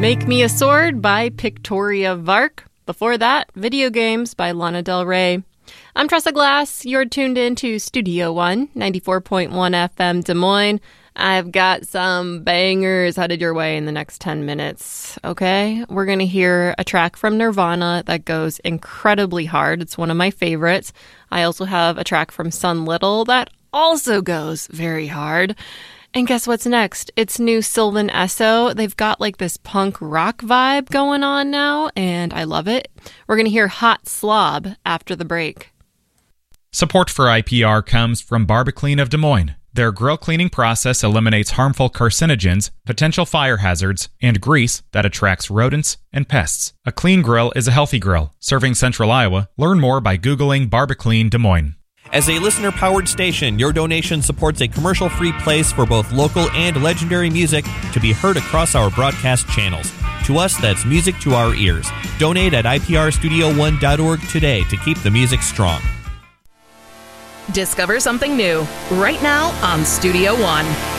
Make Me a Sword by Pictoria Vark. Before that, Video Games by Lana Del Rey. I'm Tressa Glass. You're tuned into Studio One, 94.1 FM Des Moines. I've got some bangers headed your way in the next 10 minutes, okay? We're going to hear a track from Nirvana that goes incredibly hard. It's one of my favorites. I also have a track from Sun Little that also goes very hard. And guess what's next? It's new Sylvan Esso. They've got like this punk rock vibe going on now, and I love it. We're going to hear Hot Slob after the break. Support for IPR comes from Barbaclean of Des Moines. Their grill cleaning process eliminates harmful carcinogens, potential fire hazards, and grease that attracts rodents and pests. A clean grill is a healthy grill. Serving Central Iowa. Learn more by Googling Barbaclean Des Moines. As a listener-powered station, your donation supports a commercial-free place for both local and legendary music to be heard across our broadcast channels. To us, that's music to our ears. Donate at iprstudio1.org today to keep the music strong. Discover something new right now on Studio One.